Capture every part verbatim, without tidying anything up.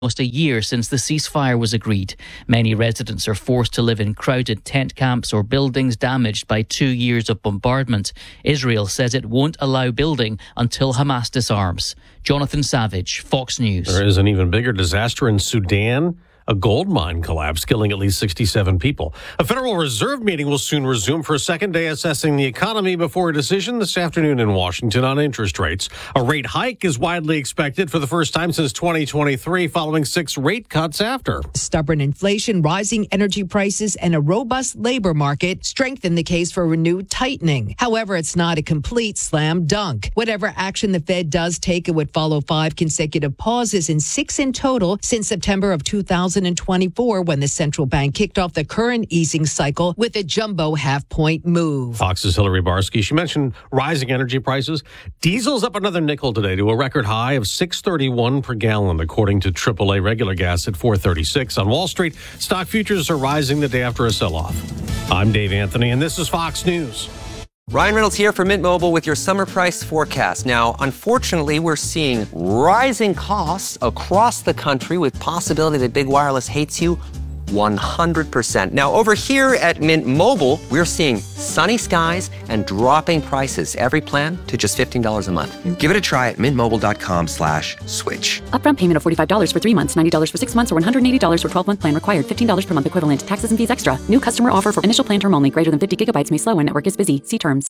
almost a year since the ceasefire was agreed. Many residents are forced to live in crowded tent camps or buildings damaged by two years of bombardment. Israel says it won't allow building until Hamas disarms. Jonathan Savage, Fox News. There is an even bigger disaster in Sudan. A gold mine collapsed, killing at least sixty-seven people. A Federal Reserve meeting will soon resume for a second day assessing the economy before a decision this afternoon in Washington on interest rates. A rate hike is widely expected for the first time since twenty twenty-three, following six rate cuts after. Stubborn inflation, rising energy prices, and a robust labor market strengthen the case for renewed tightening. However, it's not a complete slam dunk. Whatever action the Fed does take, it would follow five consecutive pauses and six in total since September of two thousand twenty-four, when the central bank kicked off the current easing cycle with a jumbo half-point move. Fox's Hillary Barsky. She mentioned rising energy prices. Diesel's up another nickel today to a record high of six thirty-one per gallon, according to triple A regular gas at four thirty-six. On Wall Street, stock futures are rising the day after a sell-off. I'm Dave Anthony, and this is Fox News. Ryan Reynolds here for Mint Mobile with your summer price forecast. Now, unfortunately, we're seeing rising costs across the country with possibility that big wireless hates you one hundred percent. Now, over here at Mint Mobile, we're seeing sunny skies and dropping prices. Every plan to just fifteen dollars a month. Give it a try at mintmobile.com slash switch. Upfront payment of forty-five dollars for three months, ninety dollars for six months, or one hundred eighty dollars for twelve-month plan required. fifteen dollars per month equivalent. Taxes and fees extra. New customer offer for initial plan term only. Greater than fifty gigabytes may slow when network is busy. See terms.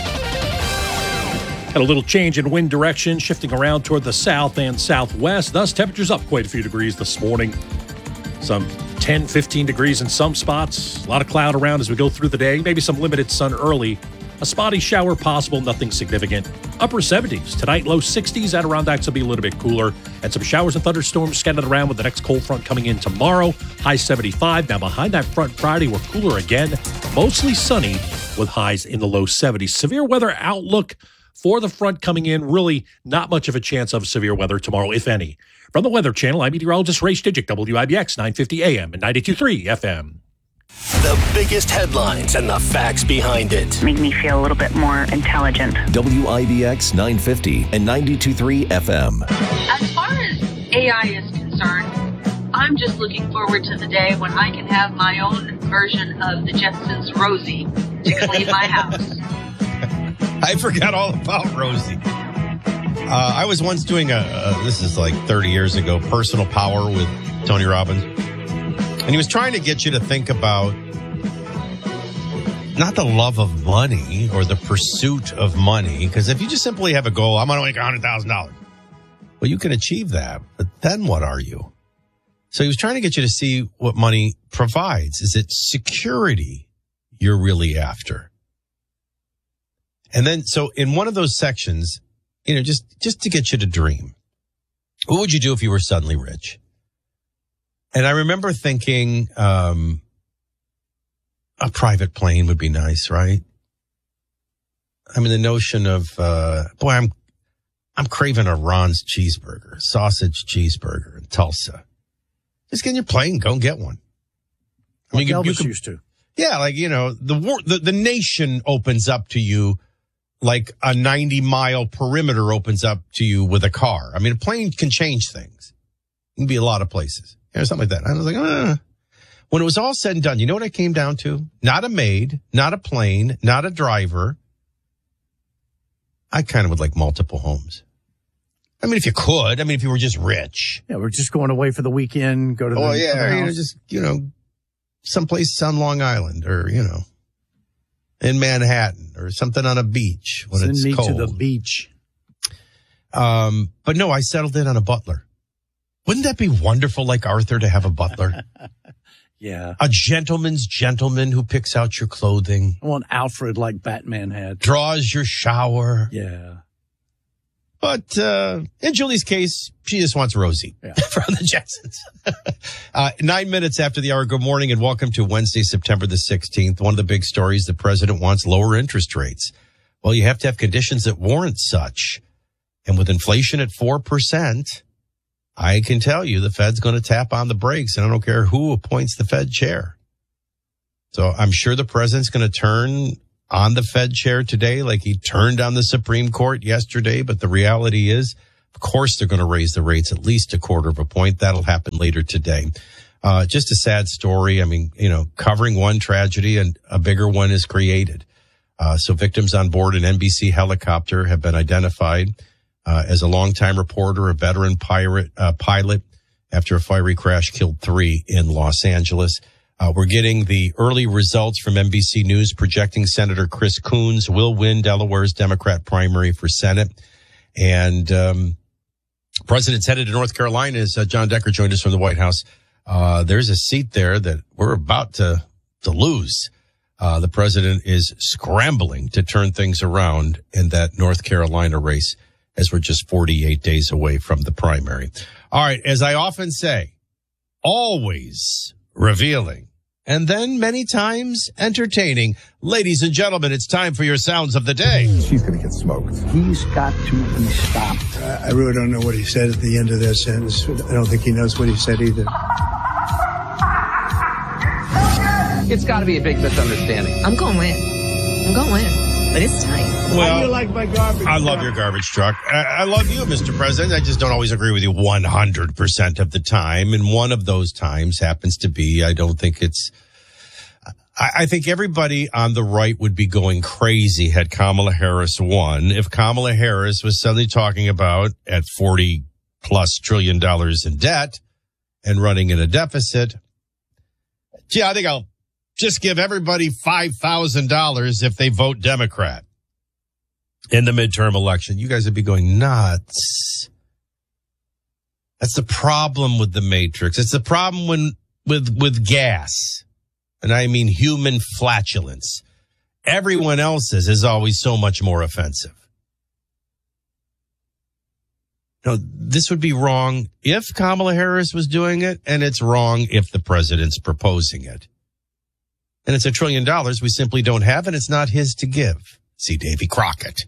Got a little change in wind direction, shifting around toward the south and southwest. Thus, temperatures up quite a few degrees this morning. Some ten, fifteen degrees in some spots. A lot of cloud around as we go through the day. Maybe some limited sun early. A spotty shower possible, nothing significant. Upper seventies. Tonight, low sixties. Adirondacks will be a little bit cooler. And some showers and thunderstorms scattered around with the next cold front coming in tomorrow. High seventy-five. Now, behind that front Friday, we're cooler again. Mostly sunny with highs in the low seventies. Severe weather outlook for the front coming in. Really not much of a chance of severe weather tomorrow, if any. From the Weather Channel, I'm meteorologist Ray Stigic, W I B X nine fifty A M and ninety-two point three F M. The biggest headlines and the facts behind it. Make me feel a little bit more intelligent. W I B X nine fifty and ninety-two point three F M. As far as A I is concerned, I'm just looking forward to the day when I can have my own version of the Jetsons' Rosie to clean my house. I forgot all about Rosie. Uh, I was once doing a, uh, this is like thirty years ago, Personal Power with Tony Robbins. And he was trying to get you to think about not the love of money or the pursuit of money. Because if you just simply have a goal, I'm going to make one hundred thousand dollars. Well, you can achieve that. But then what are you? So he was trying to get you to see what money provides. Is it security you're really after? And then, so in one of those sections, you know, just, just to get you to dream, what would you do if you were suddenly rich? And I remember thinking, um, a private plane would be nice, right? I mean, the notion of, uh, boy, I'm, I'm craving a Ron's cheeseburger, sausage cheeseburger in Tulsa. Just get in your plane, go and get one. I mean, you, Elvis you could, used to. Yeah, like, you know, the, war, the the nation opens up to you like a ninety mile perimeter opens up to you with a car. I mean, a plane can change things. It can be a lot of places. You know, something like that. I was like, ah. When it was all said and done, you know what I came down to? Not a maid, not a plane, not a driver. I kind of would like multiple homes. I mean, if you could. I mean, if you were just rich. Yeah, we're just going away for the weekend, go to the Oh, yeah, the you know, house. just, you know, someplace on Long Island or, you know, in Manhattan or something on a beach when Send it's me cold. to the beach. Um, but no, I settled in on a butler. Wouldn't that be wonderful, like Arthur, to have a butler? Yeah. A gentleman's gentleman who picks out your clothing. I want Alfred like Batman had. Draws your shower. Yeah. But uh, in Julie's case, she just wants Rosie yeah. from the Jetsons. uh, nine minutes after the hour, good morning and welcome to Wednesday, September the sixteenth. One of the big stories, the president wants lower interest rates. Well, you have to have conditions that warrant such. And with inflation at four percent, I can tell you the Fed's going to tap on the brakes, and I don't care who appoints the Fed chair. So I'm sure the president's going to turn on the Fed chair today like he turned on the Supreme Court yesterday. But the reality is Of course, they're going to raise the rates at least a quarter of a point. That'll happen later today. Uh, just a sad story. I mean, you know, covering one tragedy and a bigger one is created. Uh, so victims on board an N B C helicopter have been identified uh, as a longtime reporter, a veteran pirate uh, pilot, after a fiery crash killed three in Los Angeles. Uh, we're getting the early results from N B C News projecting Senator Chris Coons will win Delaware's Democrat primary for Senate. And um, President's headed to North Carolina as uh, John Decker joined us from the White House. Uh, there's a seat there that we're about to, to lose. Uh, the president is scrambling to turn things around in that North Carolina race as we're just forty-eight days away from the primary. All right. As I often say, always revealing and then many times entertaining. Ladies and gentlemen, it's time for your sounds of the day. She's going to get smoked. He's got to be stopped. Uh, I really don't know what he said at the end of that sentence. I don't think he knows what he said either. It's got to be a big misunderstanding. I'm going to win. I'm going to win. But it's tight. Well, How do you like my garbage I truck? love your garbage truck. I, I love you, Mister President. I just don't always agree with you one hundred percent of the time. And one of those times happens to be, I don't think it's, I, I think everybody on the right would be going crazy had Kamala Harris won. If Kamala Harris was suddenly talking about at forty plus trillion dollars in debt and running in a deficit. Gee, I think I'll just give everybody five thousand dollars if they vote Democrat in the midterm election. You guys would be going nuts. That's the problem with the Matrix. It's the problem when, with, with gas. And I mean human flatulence. Everyone else's is always so much more offensive. No, this would be wrong if Kamala Harris was doing it, and it's wrong if the president's proposing it. And it's a trillion dollars we simply don't have, and it's not his to give. See Davy Crockett.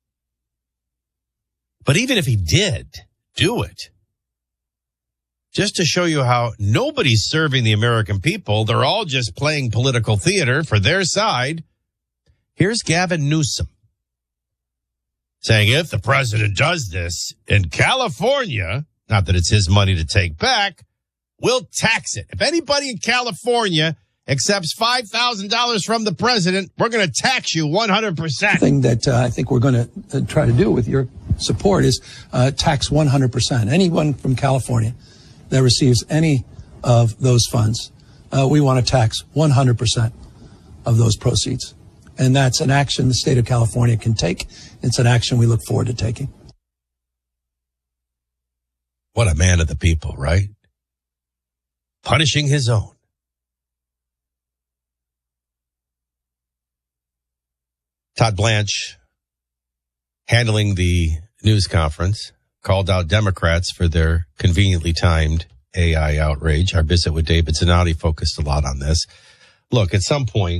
But even if he did do it, just to show you how nobody's serving the American people, they're all just playing political theater for their side. Here's Gavin Newsom saying if the president does this in California, not that it's his money to take back, we'll tax it. If anybody in California accepts five thousand dollars from the president, we're going to tax you one hundred percent. The thing that uh, I think we're going to uh, try to do with your support is uh, tax one hundred percent. Anyone from California that receives any of those funds, uh, we want to tax one hundred percent of those proceeds. And that's an action the state of California can take. It's an action we look forward to taking. What a man of the people, right? Punishing his own. Todd Blanche, handling the news conference, called out Democrats for their conveniently timed A I outrage. Our visit with David Zanotti focused a lot on this. Look, at some point,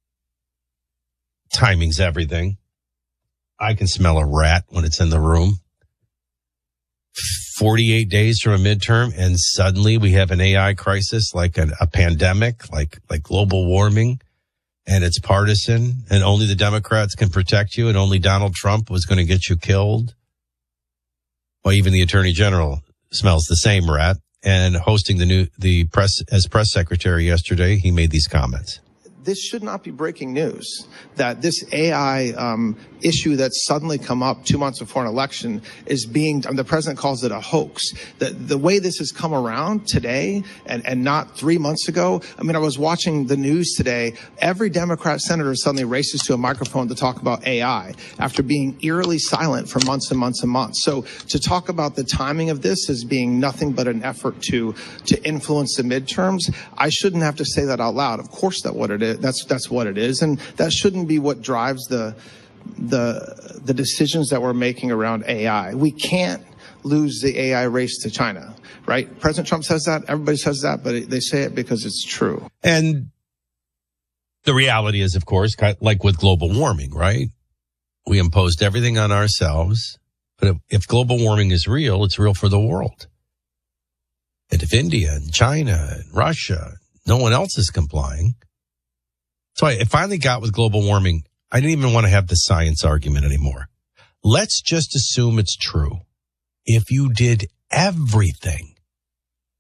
timing's everything. I can smell a rat when it's in the room. forty-eight days from a midterm, and suddenly we have an A I crisis, like a, a pandemic, like like global warming. And it's partisan, and only the Democrats can protect you, and only Donald Trump was going to get you killed. Well, even the Attorney General smells the same rat. And hosting the new the press as press secretary yesterday, he made these comments. This should not be breaking news, that this A I um, issue that's suddenly come up two months before an election is being, the president calls it a hoax. The, the way this has come around today and, and not three months ago, I mean, I was watching the news today. Every Democrat senator suddenly races to a microphone to talk about A I after being eerily silent for months and months and months. So to talk about the timing of this as being nothing but an effort to, to influence the midterms, I shouldn't have to say that out loud. Of course that's what it is. That's that's what it is, and that shouldn't be what drives the the the decisions that we're making around A I. We can't lose the A I race to China, right? President Trump says that, everybody says that, but they say it because it's true. And the reality is, of course, like with global warming, right? We imposed everything on ourselves, but if, if global warming is real, it's real for the world. And if India and China and Russia, no one else is complying. So I finally got with global warming. I didn't even want to have the science argument anymore. Let's just assume it's true. if you did everything